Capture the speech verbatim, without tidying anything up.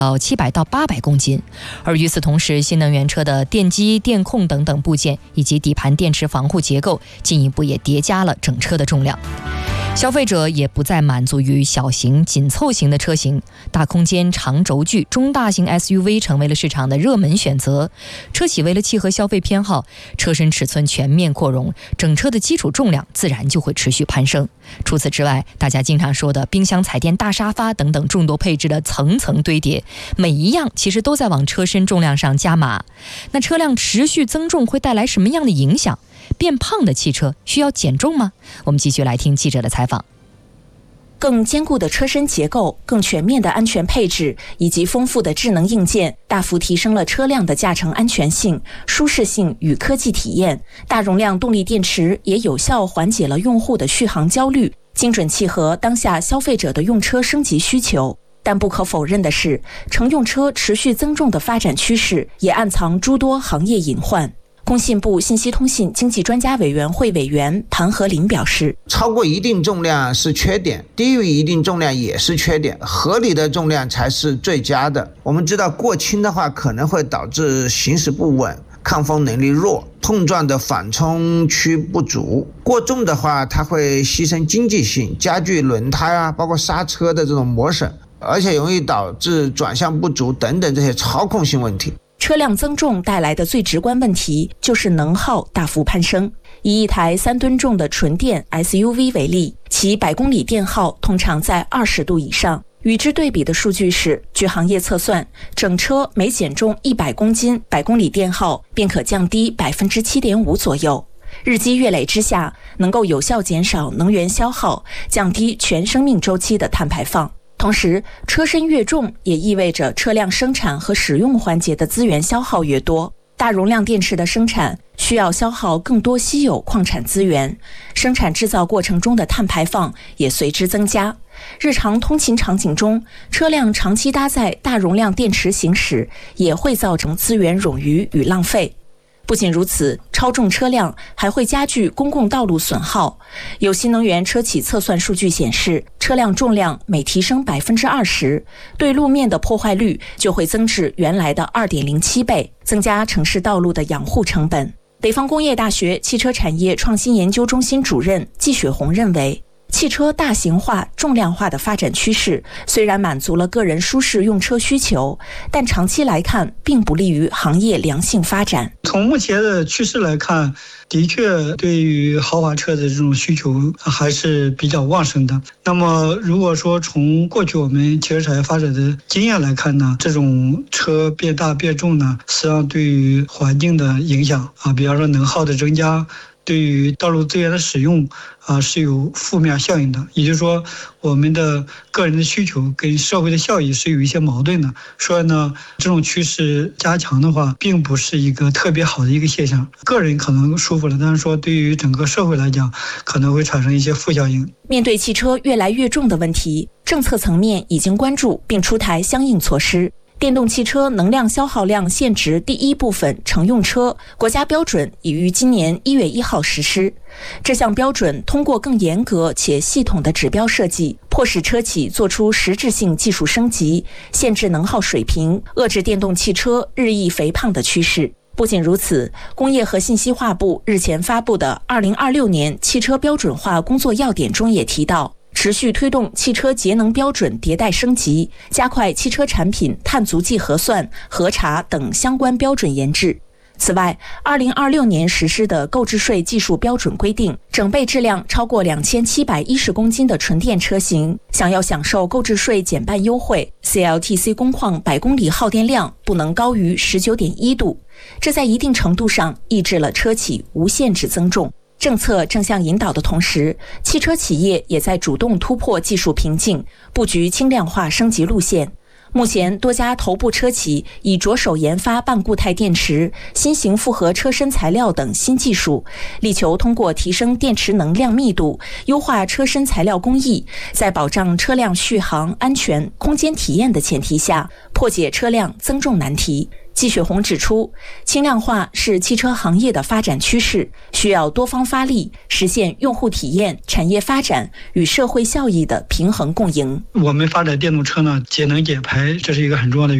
到七百到八百公斤。而与此同时，新能源车的电机、电控等等部件以及底盘电池防护结构进一步也叠加了整车的重量。消费者也不再满足于小型紧凑型的车型，大空间、长轴距、中大型 S U V 成为了市场的热门选择。车企为了契合消费偏好，车身尺寸全面扩容，整车的基础重量自然就会持续攀升。除此之外，大家经常说的冰箱、彩电、大沙发等等众多配置的层层堆叠，每一样其实都在往车身重量上加码。那车辆持续增重会带来什么样的影响？变胖的汽车需要减重吗？我们继续来听记者的采访。 更坚固的车身结构、更全面的安全配置以及丰富的智能硬件，大幅提升了车辆的驾乘安全性、舒适性与科技体验。大容量动力电池也有效缓解了用户的续航焦虑，精准契合当下消费者的用车升级需求。但不可否认的是，乘用车持续增重的发展趋势也暗藏诸多行业隐患。工信部信息通信经济专家委员会委员庞和林表示， 超过一定重量是缺点，低于一定重量也是缺点，合理的重量才是最佳的。我们知道过轻的话可能会导致行驶不稳，抗风能力弱，碰撞的缓冲区不足；过重的话，它会牺牲经济性，加剧轮胎啊，包括刹车的这种磨损，而且容易导致转向不足等等这些操控性问题。 车辆增重带来的最直观问题就是能耗大幅攀升。以一台三吨重的纯电 S U V 为例，其百公里电耗通常在二十度以上。与之对比的数据是，据行业测算，整车每减重一百公斤，百公里电耗便可降低 百分之七点五 左右。日积月累之下，能够有效减少能源消耗，降低全生命周期的碳排放。同时，车身越重也意味着车辆生产和使用环节的资源消耗越多。大容量电池的生产需要消耗更多稀有矿产资源，生产制造过程中的碳排放也随之增加。日常通勤场景中，车辆长期搭载大容量电池行驶，也会造成资源冗余与浪费。不仅如此，超重车辆还会加剧公共道路损耗。有新能源车企测算数据显示，车辆重量每提升 百分之二十， 对路面的破坏率就会增至原来的 二点零七 倍，增加城市道路的养护成本。北方工业大学汽车产业创新研究中心主任季雪红认为，汽车大型化、重量化的发展趋势虽然满足了个人舒适用车需求，但长期来看并不利于行业良性发展。 从目前的趋势来看，的确对于豪华车的这种需求还是比较旺盛的。那么如果说从过去我们汽车产业发展的经验来看呢，这种车变大变重呢，实际上对于环境的影响啊，比方说能耗的增加，对于道路资源的使用啊是有负面效应的。也就是说，我们的个人的需求跟社会的效益是有一些矛盾的。所以呢，这种趋势加强的话，并不是一个特别好的一个现象。个人可能舒服了，但是说对于整个社会来讲，可能会产生一些负效应。 面对汽车越来越重的问题，政策层面已经关注并出台相应措施。电动汽车能量消耗量限值第一部分乘用车国家标准已于今年一月一号实施。这项标准通过更严格且系统的指标设计，迫使车企做出实质性技术升级，限制能耗水平，遏制电动汽车日益肥胖的趋势。不仅如此，工业和信息化部日前发布的二零二六年汽车标准化工作要点中也提到，持续推动汽车节能标准迭代升级，加快汽车产品碳足迹核算、核查等相关标准研制。此外，二零二六年实施的购置税技术标准规定，整备质量超过两千七百一十公斤的纯电车型，想要享受购置税减半优惠 ，C L T C 工况百公里耗电量不能高于 十九点一度。这在一定程度上抑制了车企无限制增重。政策正向引导的同时，汽车企业也在主动突破技术瓶颈，布局轻量化升级路线。目前，多家头部车企已着手研发半固态电池、新型复合车身材料等新技术，力求通过提升电池能量密度、优化车身材料工艺，在保障车辆续航、安全、空间体验的前提下，破解车辆增重难题。 季雪红指出，轻量化是汽车行业的发展趋势，需要多方发力，实现用户体验、产业发展与社会效益的平衡共赢。 我们发展电动车呢，节能减排，这是一个很重要的